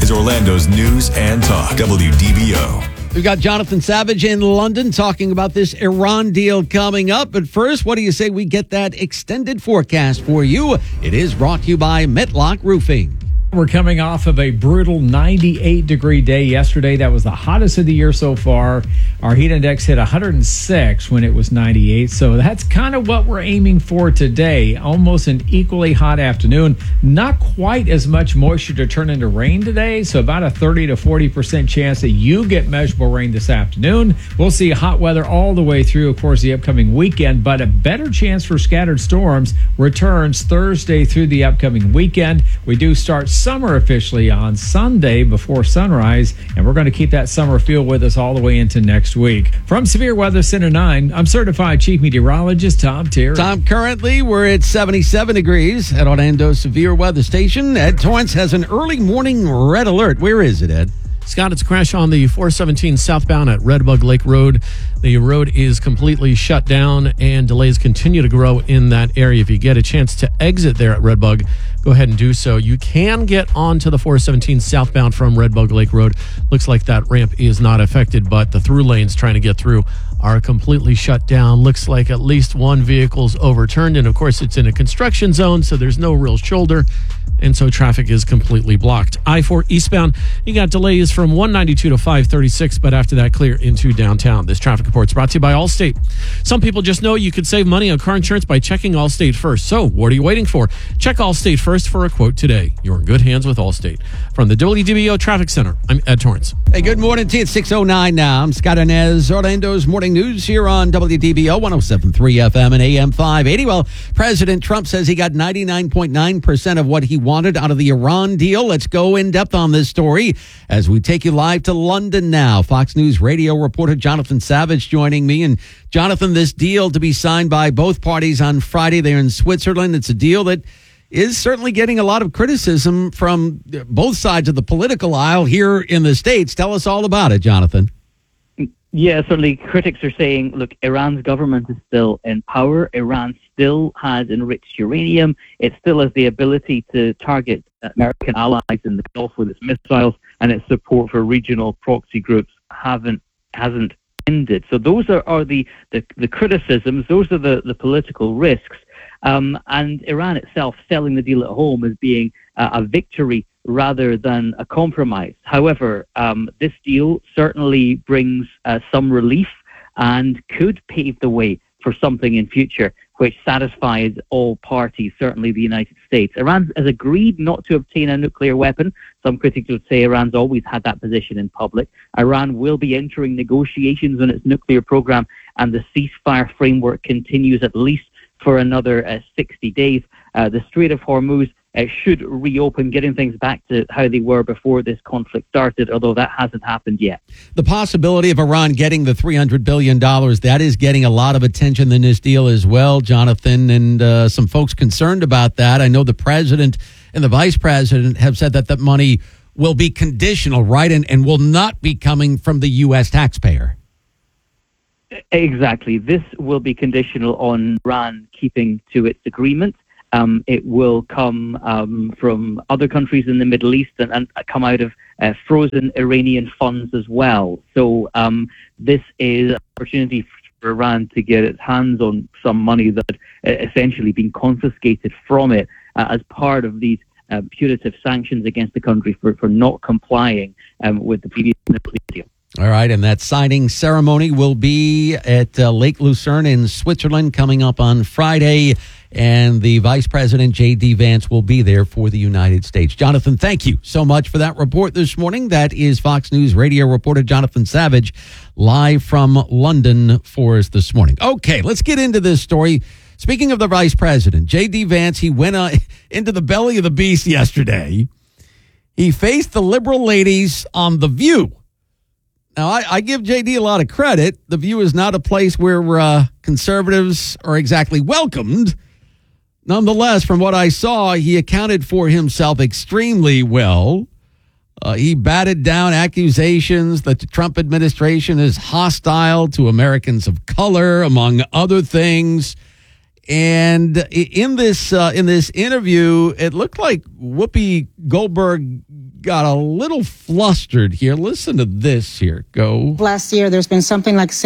is Orlando's news and talk, WDBO. We've got Jonathan Savage in London talking about this Iran deal coming up. But first, what do you say we get that extended forecast for you? It is brought to you by Metlock Roofing. We're coming off of a brutal 98-degree day yesterday. That was the hottest of the year so far. Our heat index hit 106 when it was 98. So that's kind of what we're aiming for today. Almost an equally hot afternoon. Not quite as much moisture to turn into rain today. So about a 30 to 40% chance that you get measurable rain this afternoon. We'll see hot weather all the way through, of course, the upcoming weekend. But a better chance for scattered storms returns Thursday through the upcoming weekend. We do start summer officially on Sunday before sunrise, and we're going to keep that summer feel with us all the way into next week. From Severe Weather Center 9, I'm certified chief meteorologist Tom Terry. Tom, currently we're at 77 degrees at Orlando Severe Weather Station. Ed Torrance has an early morning red alert. Where is it, Ed? Scott, it's a crash on the 417 southbound at Redbug Lake Road. The road is completely shut down and delays continue to grow in that area. If you get a chance to exit there at Redbug, go ahead and do so. You can get onto the 417 southbound from Redbug Lake Road. Looks like that ramp is not affected, but the through lanes trying to get through are completely shut down. Looks like at least one vehicle's overturned, and of course it's in a construction zone, so there's no real shoulder, and so traffic is completely blocked. I-4 eastbound, you got delays from 192 to 536, but after that, clear into downtown. This traffic report is brought to you by Allstate. Some people just know you could save money on car insurance by checking Allstate first. So what are you waiting for? Check Allstate first for a quote today. You're in good hands with Allstate. From the WDBO Traffic Center, I'm Ed Torrance. Hey, good morning to you. It's 6:09 now. I'm Scott Inez, Orlando's Morning News here on WDBO 107.3 FM and AM 580. Well, President Trump says he got 99.9% of what he wanted out of the Iran deal. Let's go in depth on this story as we take you live to London now. Fox News radio reporter Jonathan Savage joining me. And Jonathan, this deal to be signed by both parties on Friday there in Switzerland, it's a deal that is certainly getting a lot of criticism from both sides of the political aisle here in the States. Tell us all about it, Jonathan. Yeah, certainly critics are saying, look, Iran's government is still in power. Iran still has enriched uranium. It still has the ability to target American allies in the Gulf with its missiles, and its support for regional proxy groups hasn't ended. So those are the criticisms. Those are the political risks. And Iran itself selling the deal at home as being a victory rather than a compromise. However, this deal certainly brings some relief and could pave the way for something in future which satisfies all parties, certainly the United States. Iran has agreed not to obtain a nuclear weapon. Some critics would say Iran's always had that position in public. Iran will be entering negotiations on its nuclear program, and the ceasefire framework continues at least for another 60 days. The Strait of Hormuz should reopen, getting things back to how they were before this conflict started, although that hasn't happened yet. The possibility of Iran getting the $300 billion, that is getting a lot of attention in this deal as well, Jonathan, and some folks concerned about that. I know the president and the vice president have said that money will be conditional, right, and will not be coming from the U.S. taxpayer. Exactly. This will be conditional on Iran keeping to its agreement. It will come from other countries in the Middle East and come out of frozen Iranian funds as well. So this is an opportunity for Iran to get its hands on some money that had essentially been confiscated from it as part of these punitive sanctions against the country for not complying with the previous nuclear deal. All right, and that signing ceremony will be at Lake Lucerne in Switzerland coming up on Friday, and the Vice President, J.D. Vance, will be there for the United States. Jonathan, thank you so much for that report this morning. That is Fox News radio reporter Jonathan Savage live from London for us this morning. Okay, let's get into this story. Speaking of the Vice President, J.D. Vance, he went into the belly of the beast yesterday. He faced the liberal ladies on The View. Now, I give J.D. a lot of credit. The View is not a place where conservatives are exactly welcomed. Nonetheless, from what I saw, he accounted for himself extremely well. He batted down accusations that the Trump administration is hostile to Americans of color, among other things. And in this interview, it looked like Whoopi Goldberg got a little flustered here. Listen to this here. Go. Last year, there's been something like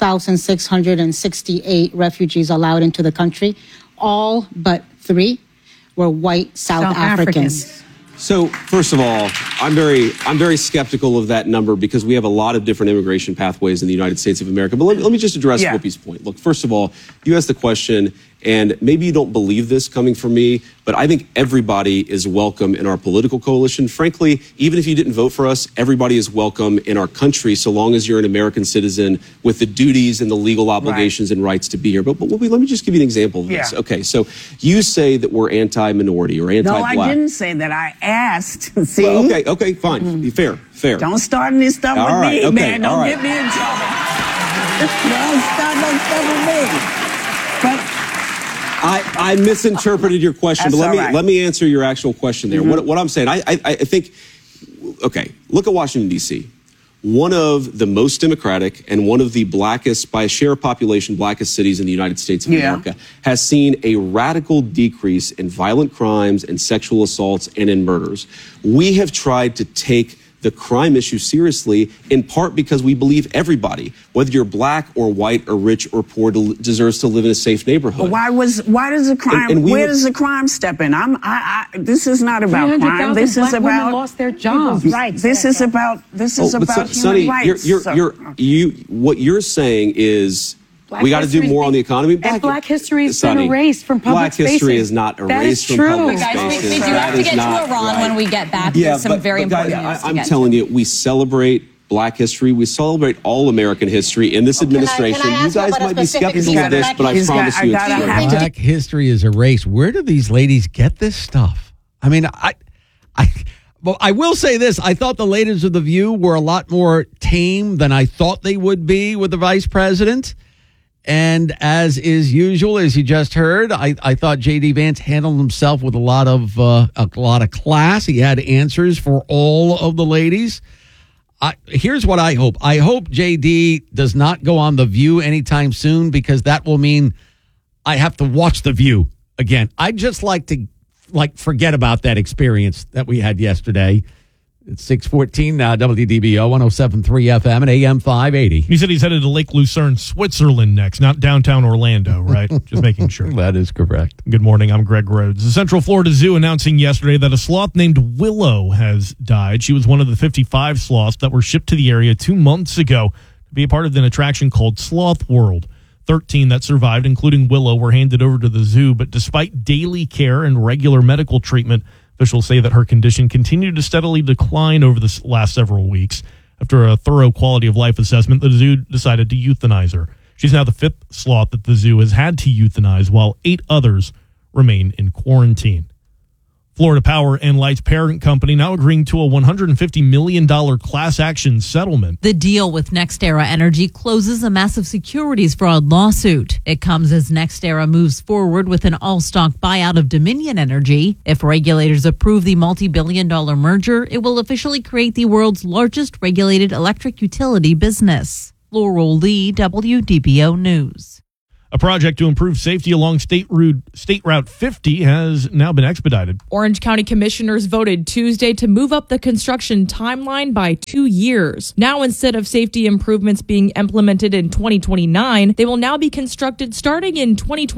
6,668 refugees allowed into the country. All but 3 were white South Africans. So, first of all, I'm very skeptical of that number because we have a lot of different immigration pathways in the United States of America. But let me just address Whoopi's point. Look, first of all, you asked the question, and maybe you don't believe this coming from me, but I think everybody is welcome in our political coalition. Frankly, even if you didn't vote for us, everybody is welcome in our country so long as you're an American citizen with the duties and the legal obligations and rights to be here. But Whoopi, let me just give you an example of this. Okay, so you say that we're anti-minority or anti-black. No, I didn't say that. I asked. See? Well, okay, fine. Fair. Don't start any stuff with me, man. Don't get me in trouble. Don't start no stuff with me. But I misinterpreted your question, but let me answer your actual question there. What I'm saying, I think, okay, look at Washington, D.C. One of the most democratic and one of the blackest, by a share of population, blackest cities in the United States of America, has seen a radical decrease in violent crimes and sexual assaults and in murders. We have tried to take the crime issue seriously, in part because we believe everybody, whether you're black or white or rich or poor, deserves to live in a safe neighborhood. Why does the crime? Where does the crime step in? This is not about crime. This is about women lost their jobs. Right. This is about human Sonny, rights. What you're saying is we got to do more on the economy. Black history has been erased from public spaces. Black history is not erased from public spaces. We do have to get to Iran when we get back. There's some very important news. I'm telling you, we celebrate Black history. We celebrate all American history in this administration. You guys might be skeptical of this, but I promise you it's true. Black history is erased. Where do these ladies get this stuff? I mean, well, I will say this. I thought the ladies of The View were a lot more tame than I thought they would be with the vice president. And as is usual, as you just heard, I thought J.D. Vance handled himself with a lot of class. He had answers for all of the ladies. Here's what I hope. I hope J.D. does not go on The View anytime soon, because that will mean I have to watch The View again. I'd just like to forget about that experience that we had yesterday. It's 6:14 now, WDBO 107.3 FM and AM 580. He said he's headed to Lake Lucerne, Switzerland next, not downtown Orlando, right? Just making sure. That is correct. Good morning, I'm Greg Rhodes. The Central Florida Zoo announcing yesterday that a sloth named Willow has died. She was one of the 55 sloths that were shipped to the area 2 months ago to be a part of an attraction called Sloth World. 13 that survived, including Willow, were handed over to the zoo, but despite daily care and regular medical treatment, officials say that her condition continued to steadily decline over the last several weeks. After a thorough quality of life assessment, the zoo decided to euthanize her. She's now the 5th sloth that the zoo has had to euthanize, while 8 others remain in quarantine. Florida Power and Light's parent company now agreeing to a $150 million class action settlement. The deal with NextEra Energy closes a massive securities fraud lawsuit. It comes as NextEra moves forward with an all-stock buyout of Dominion Energy. If regulators approve the multi-billion-dollar merger, it will officially create the world's largest regulated electric utility business. Laurel Lee, WDBO News. A project to improve safety along State Route 50 has now been expedited. Orange County commissioners voted Tuesday to move up the construction timeline by 2 years. Now, instead of safety improvements being implemented in 2029, they will now be constructed starting in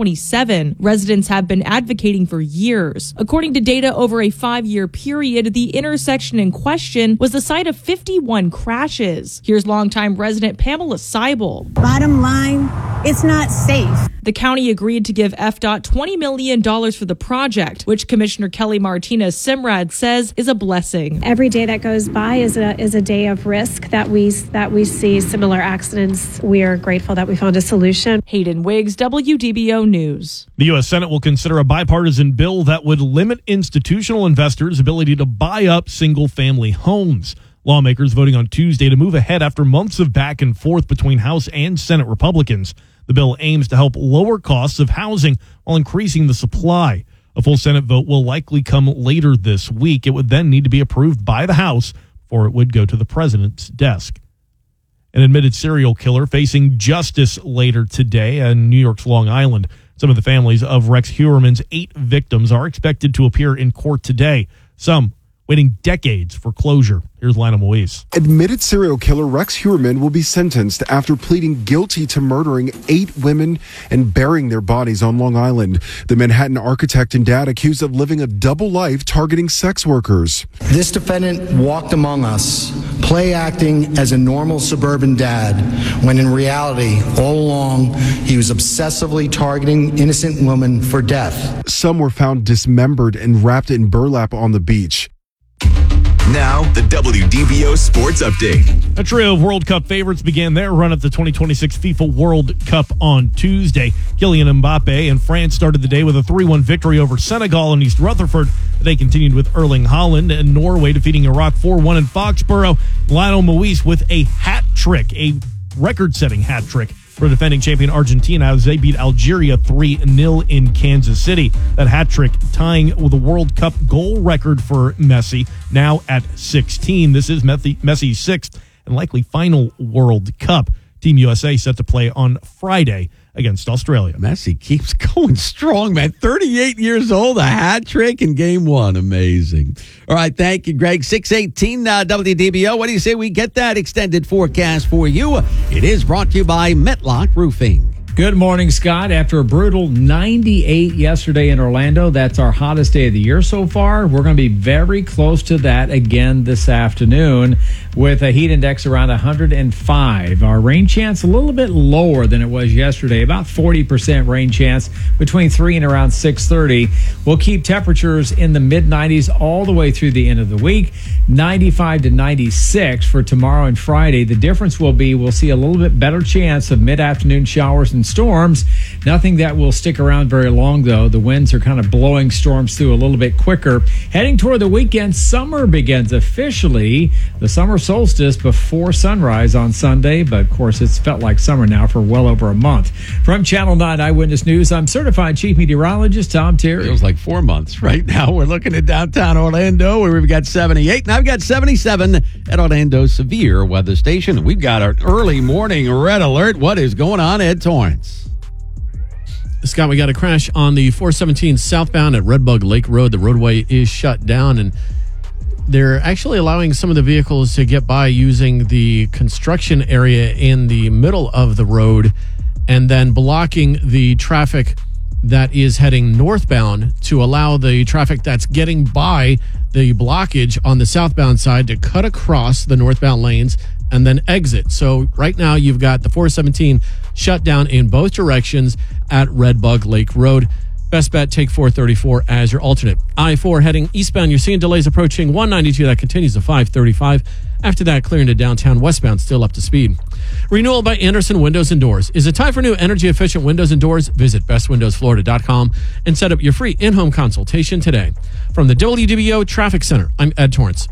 2027. Residents have been advocating for years. According to data over a 5-year period, the intersection in question was the site of 51 crashes. Here's longtime resident Pamela Seibel. Bottom line, it's not safe. The county agreed to give FDOT $20 million for the project, which Commissioner Kelly Martinez Simrad says is a blessing. Every day that goes by is a day of risk that we see similar accidents. We are grateful that we found a solution. Hayden Wiggs, WDBO News. The U.S. Senate will consider a bipartisan bill that would limit institutional investors' ability to buy up single-family homes. Lawmakers voting on Tuesday to move ahead after months of back and forth between House and Senate Republicans. The bill aims to help lower costs of housing while increasing the supply. A full Senate vote will likely come later this week. It would then need to be approved by the House before it would go to the president's desk. An admitted serial killer facing justice later today in New York's Long Island. Some of the families of Rex Heuermann's 8 victims are expected to appear in court today. Some waiting decades for closure. Here's Lionel Moise. Admitted serial killer Rex Heuermann will be sentenced after pleading guilty to murdering 8 women and burying their bodies on Long Island. The Manhattan architect and dad accused of living a double life targeting sex workers. This defendant walked among us, play acting as a normal suburban dad, when in reality, all along, he was obsessively targeting innocent women for death. Some were found dismembered and wrapped in burlap on the beach. Now, the WDBO Sports Update. A trio of World Cup favorites began their run at the 2026 FIFA World Cup on Tuesday. Kylian Mbappe and France started the day with a 3-1 victory over Senegal in East Rutherford. They continued with Erling Haaland and Norway defeating Iraq 4-1 in Foxborough. Lionel Moise with a hat trick, a record-setting hat trick for defending champion Argentina as they beat Algeria 3-0 in Kansas City. That hat trick tying with the World Cup goal record for Messi, now at 16. This is Messi's 6th and likely final World Cup. Team USA set to play on Friday against Australia. Messi keeps going strong, man. 38 years old, a hat trick in game 1. Amazing. All right, thank you, Greg. 618 WDBO. What do you say we get that extended forecast for you? It is brought to you by Metlock Roofing. Good morning, Scott. After a brutal 98 yesterday in Orlando, that's our hottest day of the year so far. We're going to be very close to that again this afternoon with a heat index around 105. Our rain chance a little bit lower than it was yesterday, about 40% rain chance between 3 and around 6:30. We'll keep temperatures in the mid-90s all the way through the end of the week, 95 to 96 for tomorrow and Friday. The difference will be we'll see a little bit better chance of mid-afternoon showers and storms. Nothing that will stick around very long, though. The winds are kind of blowing storms through a little bit quicker. Heading toward the weekend, summer begins officially. The summer solstice before sunrise on Sunday, but of course it's felt like summer now for well over a month. From Channel 9 Eyewitness News, I'm certified chief meteorologist Tom Terry. Feels like 4 months right now. We're looking at downtown Orlando where we've got 78, and I've got 77 at Orlando's severe weather station. We've got an early morning red alert. What is going on, Ed Torrance? Scott, we got a crash on the 417 southbound at Redbug Lake Road. The roadway is shut down, and they're actually allowing some of the vehicles to get by using the construction area in the middle of the road and then blocking the traffic that is heading northbound to allow the traffic that's getting by the blockage on the southbound side to cut across the northbound lanes and then exit. So right now you've got the 417 shut down in both directions at Redbug Lake Road. Best bet, take 434 as your alternate. I-4 heading eastbound, you're seeing delays approaching 192. That continues to 535. After that, clearing to downtown westbound, still up to speed. Renewal by Anderson Windows and Doors. Is it time for new energy-efficient windows and doors? Visit bestwindowsflorida.com and set up your free in-home consultation today. From the WDBO Traffic Center, I'm Ed Torrance.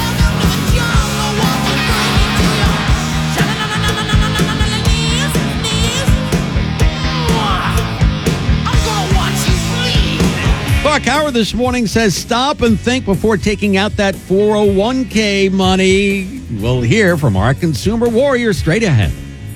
Clark Howard this morning says stop and think before taking out that 401k money. We'll hear from our consumer warrior straight ahead.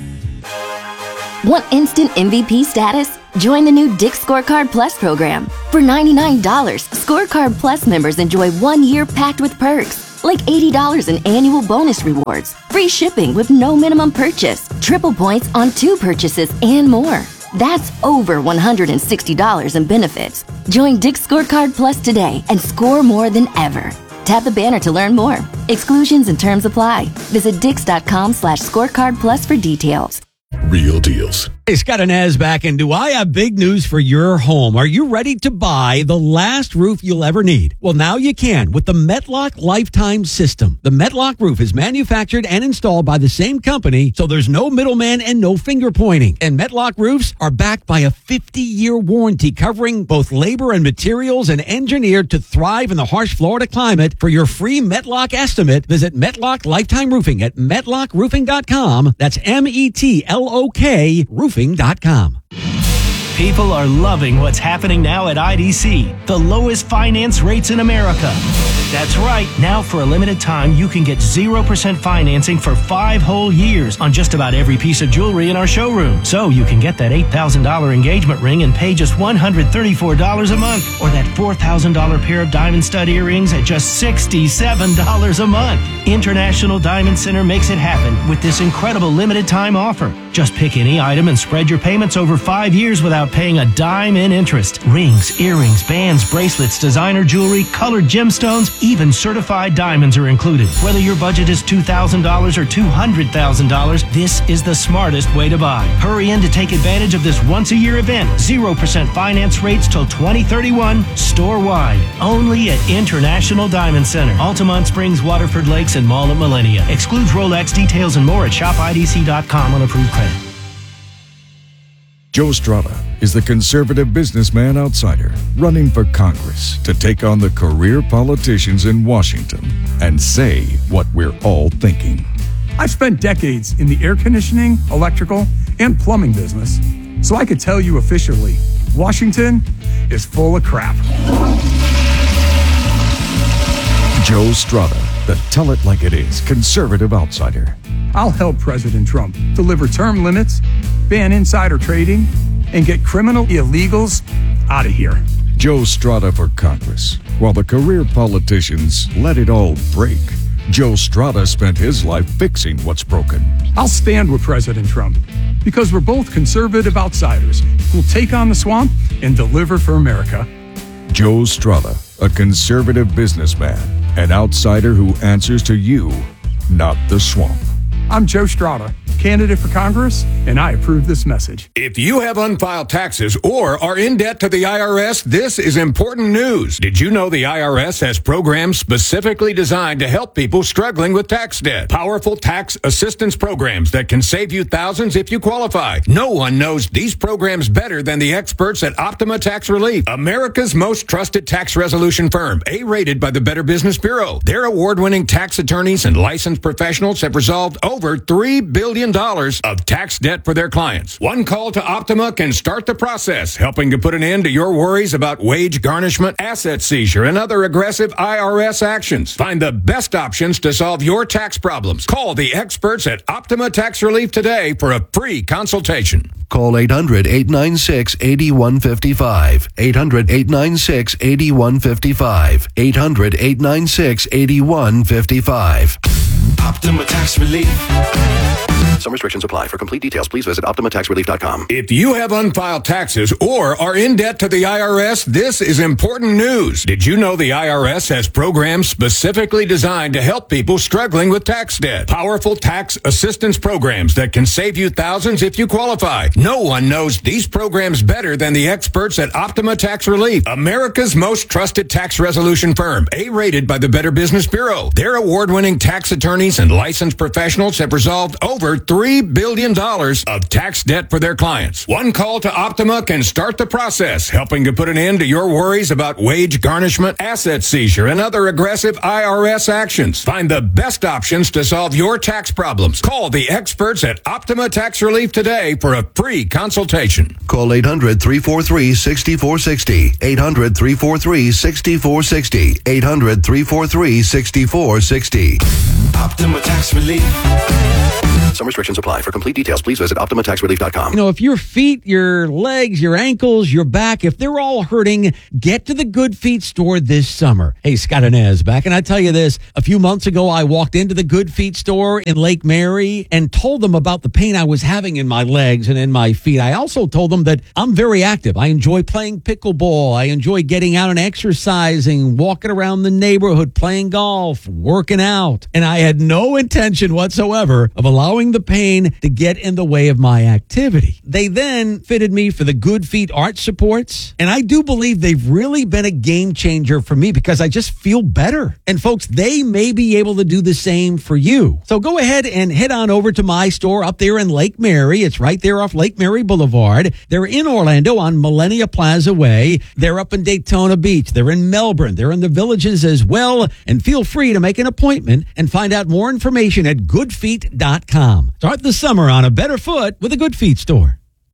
Want instant MVP status? Join the new Dick's Scorecard Plus program. For $99, Scorecard Plus members enjoy 1 year packed with perks, like $80 in annual bonus rewards, free shipping with no minimum purchase, triple points on 2 purchases, and more. That's over $160 in benefits. Join Dick's Scorecard Plus today and score more than ever. Tap the banner to learn more. Exclusions and terms apply. Visit Dix.com/scorecard plus for details. Real deals. Hey, Scott and Ez back, and do I have big news for your home? Are you ready to buy the last roof you'll ever need? Well, now you can with the Metlock Lifetime System. The Metlock roof is manufactured and installed by the same company, so there's no middleman and no finger pointing. And Metlock roofs are backed by a 50-year warranty covering both labor and materials and engineered to thrive in the harsh Florida climate. For your free Metlock estimate, visit Metlock Lifetime Roofing at metlockroofing.com. That's METLOK roofing.com. People are loving what's happening now at IDC, the lowest finance rates in America. That's right. Now, for a limited time, you can get 0% financing for 5 whole years on just about every piece of jewelry in our showroom. So you can get that $8,000 engagement ring and pay just $134 a month, or that $4,000 pair of diamond stud earrings at just $67 a month. International Diamond Center makes it happen with this incredible limited time offer. Just pick any item and spread your payments over 5 years without paying a dime in interest. Rings, earrings, bands, bracelets, designer jewelry, colored gemstones, even certified diamonds are included. Whether your budget is $2,000 or $200,000, this is the smartest way to buy. Hurry in to take advantage of this once-a-year event. 0% finance rates till 2031, store-wide. Only at International Diamond Center, Altamont Springs, Waterford Lakes, and Mall at Millennia. Excludes Rolex. Details and more at shopidc.com on approved credit. Joe Strada is the conservative businessman outsider running for Congress to take on the career politicians in Washington and say what we're all thinking. I've spent decades in the air conditioning, electrical, and plumbing business, so I could tell you officially, Washington is full of crap. Joe Strada, the tell it like it is conservative outsider. I'll help President Trump deliver term limits, ban insider trading, and get criminal illegals out of here. Joe Strada for Congress. While the career politicians let it all break, Joe Strada spent his life fixing what's broken. I'll stand with President Trump because we're both conservative outsiders who'll take on the swamp and deliver for America. Joe Strada, a conservative businessman, an outsider who answers to you, not the swamp. I'm Joe Strada, candidate for Congress, and I approve this message. If you have unfiled taxes or are in debt to the IRS, this is important news. Did you know the IRS has programs specifically designed to help people struggling with tax debt? Powerful tax assistance programs that can save you thousands if you qualify. No one knows these programs better than the experts at Optima Tax Relief, America's most trusted tax resolution firm, A-rated by the Better Business Bureau. Their award-winning tax attorneys and licensed professionals have resolved over $3 billion of tax debt for their clients. One call to Optima can start the process, helping to put an end to your worries about wage garnishment, asset seizure, and other aggressive IRS actions. Find the best options to solve your tax problems. Call the experts at Optima Tax Relief today for a free consultation. Call 800-896-8155. 800-896-8155. 800-896-8155. Optima Tax Relief. Some restrictions apply. For complete details, please visit OptimaTaxRelief.com. If you have unfiled taxes or are in debt to the IRS, this is important news. Did you know the IRS has programs specifically designed to help people struggling with tax debt? Powerful tax assistance programs that can save you thousands if you qualify. No one knows these programs better than the experts at Optima Tax Relief, America's most trusted tax resolution firm, A-rated by the Better Business Bureau. Their award-winning tax attorneys and licensed professionals have resolved over $3 billion of tax debt for their clients. One call to Optima can start the process, helping to put an end to your worries about wage garnishment, asset seizure, and other aggressive IRS actions. Find the best options to solve your tax problems. Call the experts at Optima Tax Relief today for a free consultation. Call 800-343-6460. 800-343-6460. 800-343-6460. Optima Tax Relief. Some restrictions apply. For complete details, please visit OptimaTaxRelief.com. You know, if your feet, your legs, your ankles, your back, if they're all hurting, get to the Good Feet store this summer. Hey, Scott Inez back, and I tell you this, a few months ago, I walked into the Good Feet store in Lake Mary and told them about the pain I was having in my legs and in my feet. I also told them that I'm very active. I enjoy playing pickleball. I enjoy getting out and exercising, walking around the neighborhood, playing golf, working out. And I had no intention whatsoever of allowing the pain to get in the way of my activity. They then fitted me for the Good Feet arch supports, and I do believe they've really been a game changer for me because I just feel better. And folks, they may be able to do the same for you. So go ahead and head on over to my store up there in Lake Mary. It's right there off Lake Mary Boulevard. They're in Orlando on Millennia Plaza Way. They're up in Daytona Beach. They're in Melbourne. They're in the Villages as well. And feel free to make an appointment and find out more information at goodfeet.com. Start the summer on a better foot with a Good Feet store.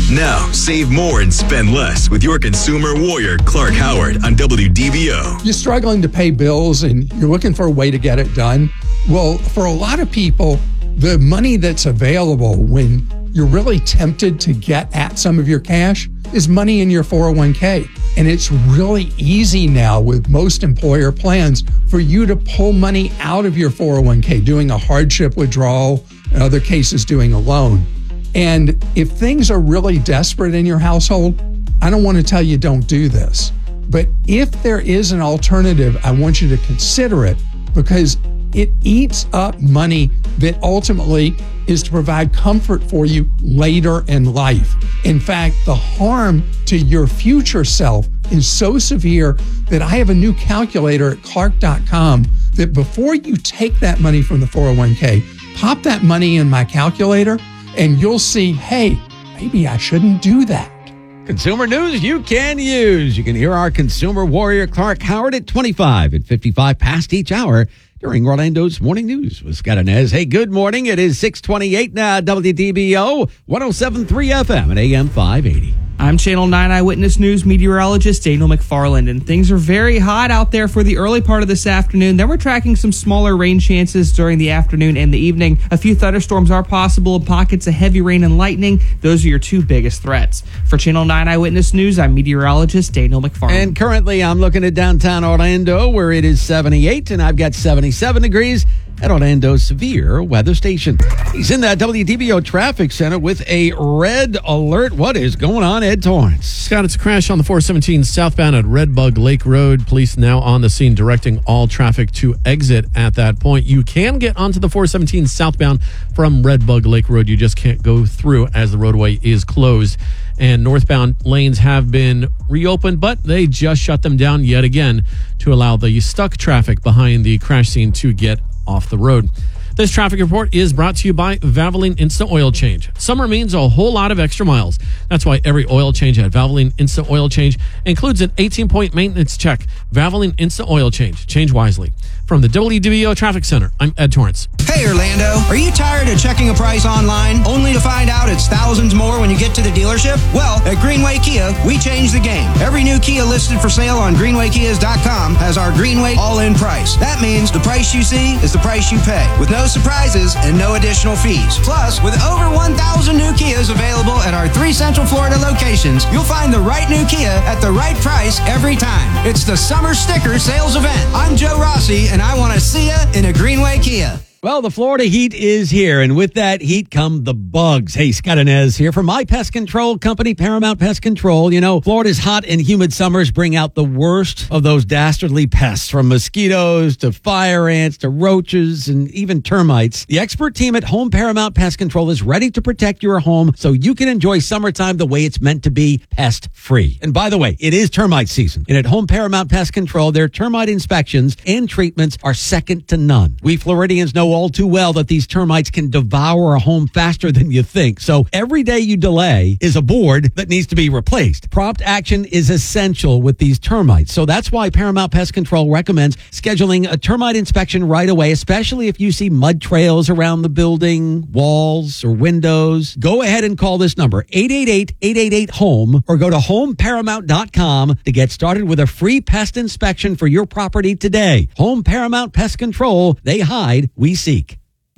Now, save more and spend less with your consumer warrior, Clark Howard, on WDBO. You're struggling to pay bills and you're looking for a way to get it done. Well, for a lot of people, the money that's available when you're really tempted to get at some of your cash is money in your 401k. And it's really easy now with most employer plans for you to pull money out of your 401k, doing a hardship withdrawal, in other cases, doing a loan. And if things are really desperate in your household, I don't want to tell you don't do this. But if there is an alternative, I want you to consider it because it eats up money that ultimately is to provide comfort for you later in life. In fact, the harm to your future self is so severe that I have a new calculator at Clark.com that before you take that money from the 401k, pop that money in my calculator and you'll see, hey, maybe I shouldn't do that. Consumer news you can use. You can hear our consumer warrior Clark Howard at 25 and 55 past each hour during Orlando's Morning News with Scott Inez. Hey, good morning. It is 6:28 now, WDBO 107.3 FM and AM 580. I'm Channel 9 Eyewitness News meteorologist Daniel McFarland, and things are very hot out there for the early part of this afternoon. Then we're tracking some smaller rain chances during the afternoon and the evening. A few thunderstorms are possible and pockets of heavy rain and lightning. Those are your two biggest threats. For Channel 9 Eyewitness News, I'm meteorologist Daniel McFarland. And currently I'm looking at downtown Orlando where it is 78 and I've got 77 degrees at Orlando's severe weather station. He's in that WDBO traffic center with a red alert. What is going on, Ed Torrance? Scott, it's a crash on the 417 southbound at Redbug Lake Road. Police now on the scene directing all traffic to exit at that point. You can get onto the 417 southbound from Redbug Lake Road. You just can't go through as the roadway is closed. And northbound lanes have been reopened, but they just shut them down yet again to allow the stuck traffic behind the crash scene to get off the road. This traffic report is brought to you by Valvoline Instant Oil Change. Summer means a whole lot of extra miles. That's why every oil change at Valvoline Instant Oil Change includes an 18-point maintenance check. Valvoline Instant Oil Change. Change wisely. From the WDBO Traffic Center, I'm Ed Torrance. Hey, Orlando. Are you tired of checking a price online only to find out it's thousands more when you get to the dealership? Well, at Greenway Kia, we changed the game. Every new Kia listed for sale on GreenwayKias.com has our Greenway all-in price. That means the price you see is the price you pay, with no surprises and no additional fees. Plus, with over 1,000 new Kias available at our 3 Central Florida locations, you'll find the right new Kia at the right price every time. It's the Summer Sticker Sales Event. I'm Joe Rossi, and I want to see you in a Greenway Kia. Well, the Florida heat is here, and with that heat come the bugs. Hey, Scott Inez here from my pest control company, Paramount Pest Control. You know, Florida's hot and humid summers bring out the worst of those dastardly pests, from mosquitoes to fire ants to roaches and even termites. The expert team at Home Paramount Pest Control is ready to protect your home so you can enjoy summertime the way it's meant to be, pest-free. And by the way, it is termite season, and at Home Paramount Pest Control, their termite inspections and treatments are second to none. We Floridians know all too well that these termites can devour a home faster than you think. So every day you delay is a board that needs to be replaced. Prompt action is essential with these termites. So that's why Paramount Pest Control recommends scheduling a termite inspection right away, especially if you see mud trails around the building, walls, or windows. Go ahead and call this number, 888-888-HOME, or go to homeparamount.com to get started with a free pest inspection for your property today. Home Paramount Pest Control. They hide, we seek.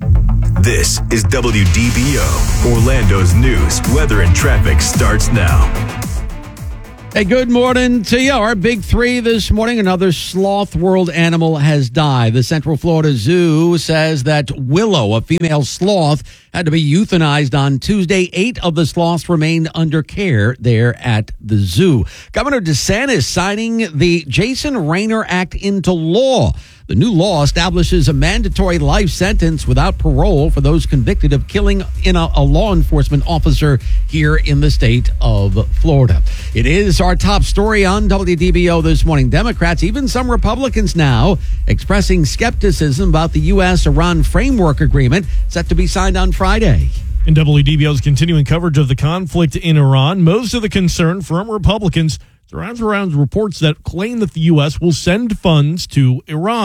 This is WDBO. Orlando's news, weather, and traffic starts now. Hey, good morning to you. Our big three this morning, another sloth world animal has died. The Central Florida Zoo says that Willow, a female sloth, had to be euthanized on Tuesday. 8 of the sloths remained under care there at the zoo. Governor DeSantis signing the Jason Rayner Act into law. The new law establishes a mandatory life sentence without parole for those convicted of killing a law enforcement officer here in the state of Florida. It is our top story on WDBO this morning. Democrats, even some Republicans now, expressing skepticism about the U.S.-Iran framework agreement set to be signed on Friday. In WDBO's continuing coverage of the conflict in Iran, most of the concern from Republicans surrounds around reports that claim that the U.S. will send funds to Iran.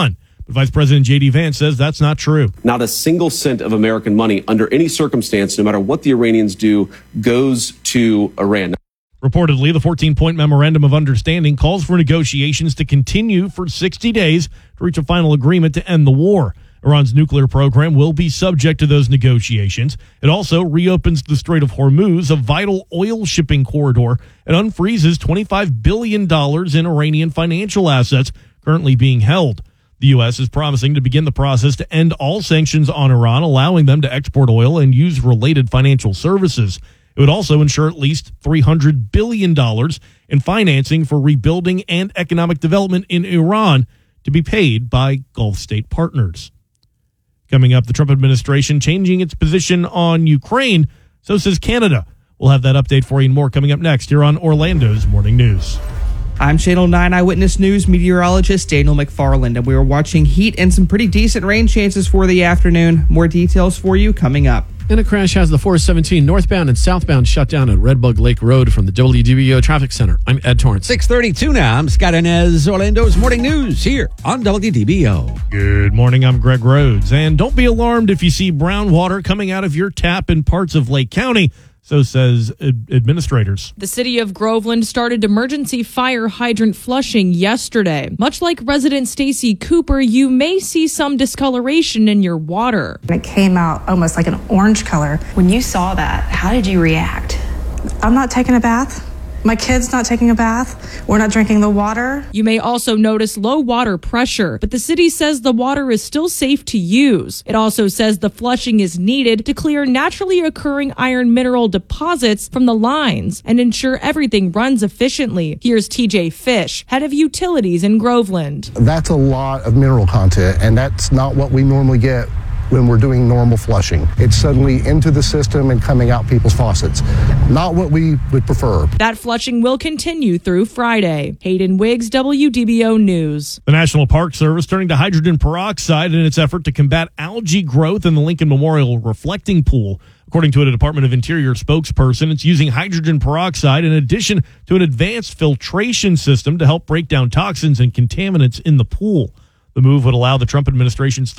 But Vice President J.D. Vance says that's not true. Not a single cent of American money under any circumstance, no matter what the Iranians do, goes to Iran. Reportedly, the 14-point memorandum of understanding calls for negotiations to continue for 60 days to reach a final agreement to end the war. Iran's nuclear program will be subject to those negotiations. It also reopens the Strait of Hormuz, a vital oil shipping corridor, and unfreezes $25 billion in Iranian financial assets currently being held. The U.S. is promising to begin the process to end all sanctions on Iran, allowing them to export oil and use related financial services. It would also ensure at least $300 billion in financing for rebuilding and economic development in Iran to be paid by Gulf state partners. Coming up, the Trump administration changing its position on Ukraine. So says Canada. We'll have that update for you and more coming up next here on Orlando's Morning News. I'm Channel 9 Eyewitness News meteorologist Daniel McFarland, and we are watching heat and some pretty decent rain chances for the afternoon. More details for you coming up. And a crash has the 417 northbound and southbound shut down at Redbug Lake Road from the WDBO Traffic Center. I'm Ed Torrance. 6:32 now. I'm Scott Inez, Orlando's Morning News here on WDBO. Good morning. I'm Greg Rhodes. And don't be alarmed if you see brown water coming out of your tap in parts of Lake County. So says administrators. The city of Groveland started emergency fire hydrant flushing yesterday. Much like resident Stacy Cooper, you may see some discoloration in your water. It came out almost like an orange color. When you saw that, how did you react? I'm not taking a bath. My kid's not taking a bath. We're not drinking the water. You may also notice low water pressure, but the city says the water is still safe to use. It also says the flushing is needed to clear naturally occurring iron mineral deposits from the lines and ensure everything runs efficiently. Here's TJ Fish, head of utilities in Groveland. That's a lot of mineral content, and that's not what we normally get when we're doing normal flushing. It's suddenly into the system and coming out people's faucets. Not what we would prefer. That flushing will continue through Friday. Hayden Wiggs, WDBO News. The National Park Service turning to hydrogen peroxide in its effort to combat algae growth in the Lincoln Memorial Reflecting Pool. According to a Department of Interior spokesperson, it's using hydrogen peroxide in addition to an advanced filtration system to help break down toxins and contaminants in the pool. The move would allow the Trump administration's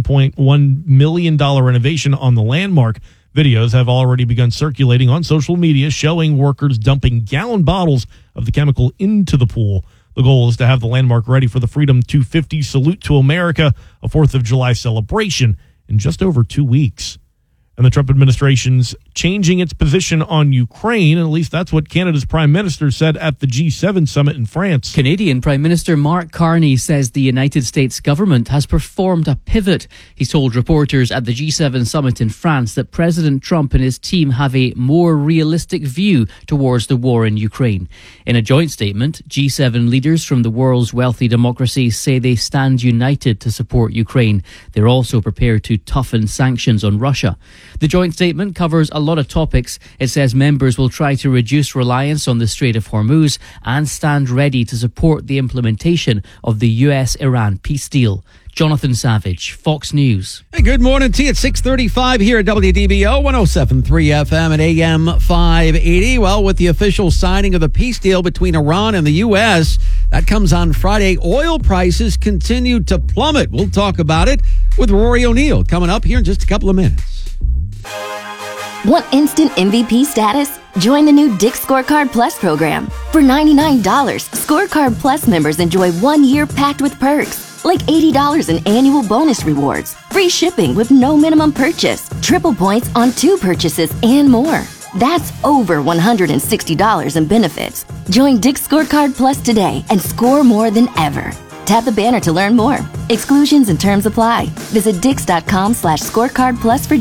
$13.1 million renovation on the landmark. Videos have already begun circulating on social media showing workers dumping gallon bottles of the chemical into the pool. The goal is to have the landmark ready for the Freedom 250 Salute to America, a 4th of July celebration, in just over 2 weeks. And the Trump administration's changing its position on Ukraine, and at least that's what Canada's Prime Minister said at the G7 summit in France. Canadian Prime Minister Mark Carney says the United States government has performed a pivot. He told reporters at the G7 summit in France that President Trump and his team have a more realistic view towards the war in Ukraine. In a joint statement, G7 leaders from the world's wealthy democracies say they stand united to support Ukraine. They're also prepared to toughen sanctions on Russia. The joint statement covers a lot of topics. It says members will try to reduce reliance on the Strait of Hormuz and stand ready to support the implementation of the US-Iran peace deal. Jonathan Savage, Fox News. Hey, good morning to you at 6:35 here at WDBO 107.3 FM and AM 580. Well, with the official signing of the peace deal between Iran and the U.S., that comes on Friday. Oil prices continue to plummet. We'll talk about it with Rory O'Neill coming up here in just a couple of minutes. Want instant MVP status? Join the new Dick's Scorecard Plus program. For $99, Scorecard Plus members enjoy 1 year packed with perks, like $80 in annual bonus rewards, free shipping with no minimum purchase, triple points on 2 purchases, and more. That's over $160 in benefits. Join Dick's Scorecard Plus today and score more than ever. Tap the banner to learn more. Exclusions and terms apply. Visit Dix.com/scorecard plus for